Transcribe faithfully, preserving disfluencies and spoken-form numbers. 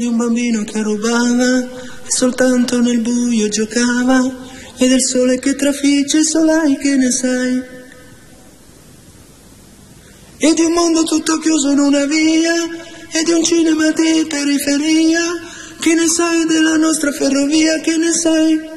un bambino che rubava e soltanto nel buio giocava, e del sole che trafigge solai che ne sai, e di un mondo tutto chiuso in una via, e di un cinema di periferia, che ne sai della nostra ferrovia, che ne sai?